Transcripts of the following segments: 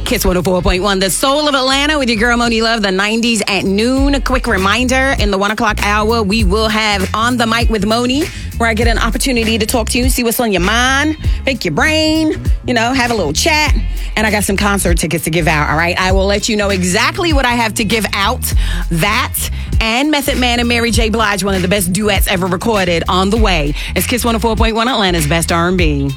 Kiss 104.1, the soul of Atlanta with your girl Moni Love, the 90s at noon. A quick reminder, in the 1 o'clock hour, we will have On the Mic with Moni, where I get an opportunity to talk to you, see what's on your mind, pick your brain, have a little chat. And I got some concert tickets to give out, all right? I will let you know exactly what I have to give out. That and Method Man and Mary J. Blige, one of the best duets ever recorded, on the way. It's Kiss 104.1, Atlanta's best R&B.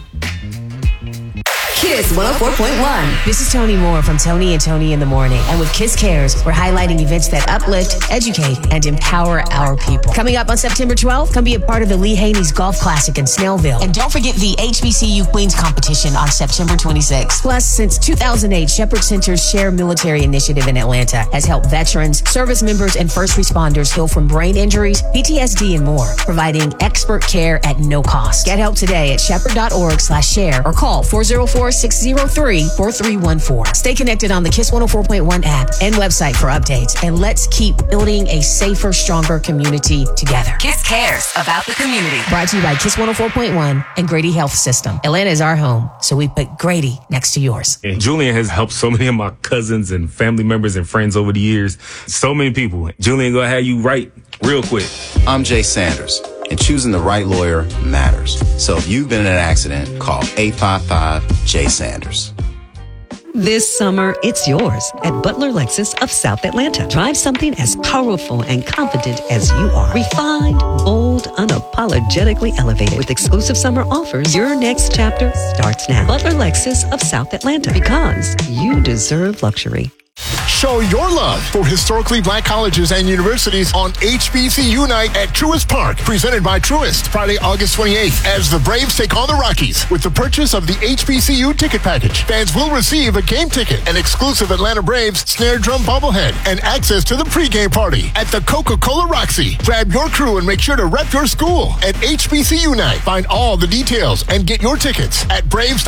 Kiss 104.1. This is Tony Moore from Tony and Tony in the Morning. And with Kiss Cares, we're highlighting events that uplift, educate, and empower our people. Coming up on September 12th, come be a part of the Lee Haney's Golf Classic in Snellville. And don't forget the HBCU Queens Competition on September 26th. Plus, since 2008, Shepherd Center's Share Military Initiative in Atlanta has helped veterans, service members, and first responders heal from brain injuries, PTSD, and more, providing expert care at no cost. Get help today at shepherd.org/share or call 404-603-4314. Stay connected on the Kiss 104.1 app and website for updates. And let's keep building a safer, stronger community together. Kiss cares about the community. Brought to you by Kiss 104.1 and Grady Health System. Atlanta is our home, so we put Grady next to yours. And Julian has helped so many of my cousins and family members and friends over the years. So many people. Julian, go ahead, you right real quick. I'm Jay Sanders, and choosing the right lawyer matters. So if you've been in an accident, call 855-J-SANDERS. This summer, it's yours at Butler Lexus of South Atlanta. Drive something as powerful and confident as you are. Refined, bold, unapologetically elevated. With exclusive summer offers, your next chapter starts now. Butler Lexus of South Atlanta, because you deserve luxury. Show your love for historically black colleges and universities on HBCU Night at Truist Park, presented by Truist, Friday, August 28th, as the Braves take on the Rockies. With the purchase of the HBCU ticket package, fans will receive a game ticket, an exclusive Atlanta Braves snare drum bobblehead, and access to the pregame party at the Coca-Cola Roxy. Grab your crew and make sure to rep your school at HBCU Night. Find all the details and get your tickets at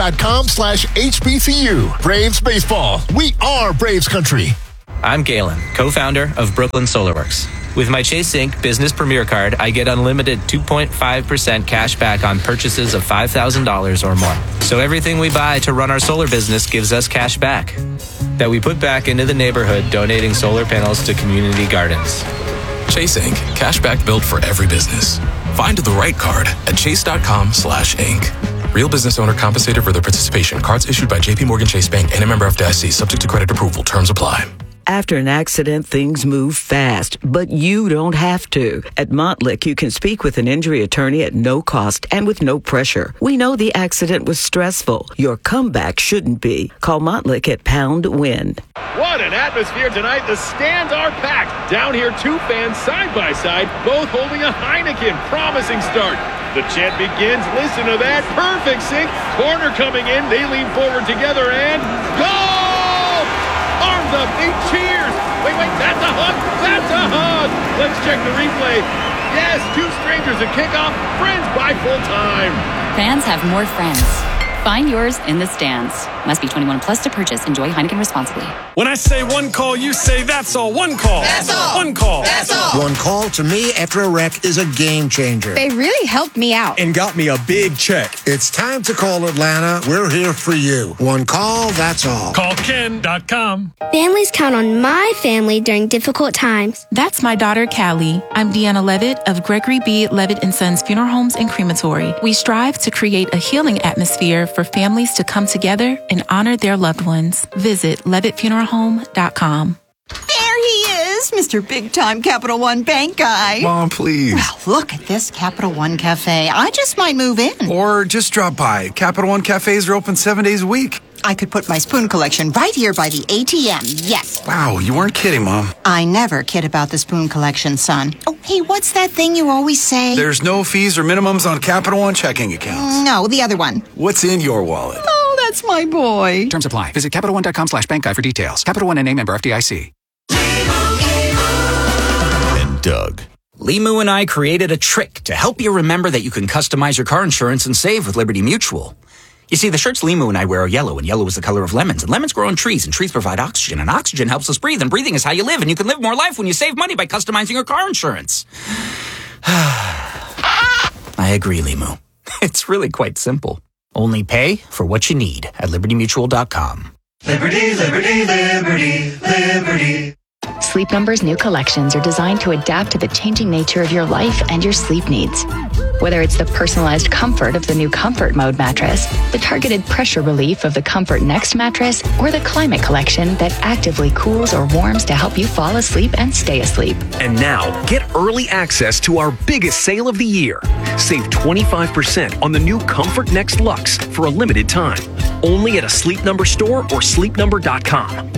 braves.com/HBCU. Braves Baseball. We are Braves Country. I'm Galen, co-founder of Brooklyn SolarWorks. With my Chase Inc. Business Premier Card, I get unlimited 2.5% cash back on purchases of $5,000 or more. So everything we buy to run our solar business gives us cash back that we put back into the neighborhood, donating solar panels to community gardens. Chase Inc. Cashback built for every business. Find the right card at chase.com/Inc. Real business owner compensated for their participation. Cards issued by JP Morgan Chase Bank and a member FDIC, subject to credit approval. Terms apply. After an accident, things move fast, but you don't have to. At Montlick, you can speak with an injury attorney at no cost and with no pressure. We know the accident was stressful. Your comeback shouldn't be. Call Montlick at #WIN. What an atmosphere tonight. The stands are packed. Down here, two fans side by side, both holding a Heineken. Promising start. The chant begins. Listen to that. Perfect sync. Corner coming in. They lean forward together and goal! Arms up, they cheers. Wait, that's a hug. That's a hug. Let's check the replay. Yes, two strangers at kickoff, friends by full time. Fans have more friends. Find yours in the stands. Must be 21 plus to purchase. Enjoy Heineken responsibly. When I say one call, you say that's all. One call. That's all. One call. That's all. One call to me after a wreck is a game changer. They really helped me out. And got me a big check. It's time to call Atlanta. We're here for you. One call, that's all. CallKen.com. Families count on my family during difficult times. That's my daughter, Callie. I'm Deanna Levitt of Gregory B. Levitt & Sons Funeral Homes and Crematory. We strive to create a healing atmosphere for families to come together and honor their loved ones. Visit levittfuneralhome.com. There he is, Mr. Big Time Capital One Bank guy. Mom, please. Well, look at this Capital One Cafe. I just might move in. Or just drop by. Capital One Cafes are open 7 days a week. I could put my spoon collection right here by the ATM, yes. Wow, you weren't kidding, Mom. I never kid about the spoon collection, son. Oh, hey, what's that thing you always say? There's no fees or minimums on Capital One checking accounts. No, the other one. What's in your wallet? Oh, that's my boy. Terms apply. Visit CapitalOne.com/bank guide for details. Capital One and member FDIC. And Doug. Limu and I created a trick to help you remember that you can customize your car insurance and save with Liberty Mutual. You see, the shirts Limu and I wear are yellow, and yellow is the color of lemons. And lemons grow on trees, and trees provide oxygen. And oxygen helps us breathe, and breathing is how you live. And you can live more life when you save money by customizing your car insurance. I agree, Limu. It's really quite simple. Only pay for what you need at LibertyMutual.com. Liberty, liberty, liberty, liberty. Sleep Number's new collections are designed to adapt to the changing nature of your life and your sleep needs. Whether it's the personalized comfort of the new Comfort Mode mattress, the targeted pressure relief of the Comfort Next mattress, or the Climate Collection that actively cools or warms to help you fall asleep and stay asleep. And now, get early access to our biggest sale of the year. Save 25% on the new Comfort Next Luxe for a limited time. Only at a Sleep Number store or sleepnumber.com.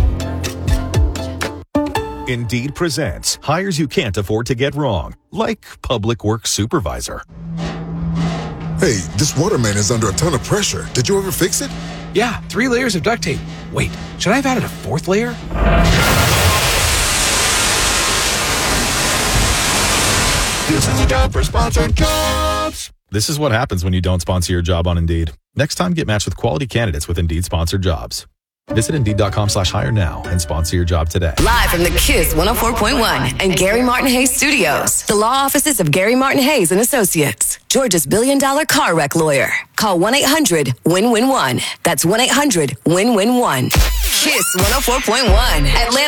Indeed presents hires you can't afford to get wrong, like public works supervisor. Hey, this waterman is under a ton of pressure. Did you ever fix it? Yeah, 3 layers of duct tape. Wait, should I have added a 4th layer? This is a job for sponsored jobs. This is what happens when you don't sponsor your job on Indeed. Next time, get matched with quality candidates with Indeed sponsored jobs. Visit Indeed.com/hire now and sponsor your job today. Live from the KISS 104.1 and Gary Martin Hayes Studios, the law offices of Gary Martin Hayes and Associates, Georgia's billion-dollar car wreck lawyer. Call 1-800-WIN-WIN-1. That's 1-800-WIN-WIN-1. KISS 104.1, Atlanta.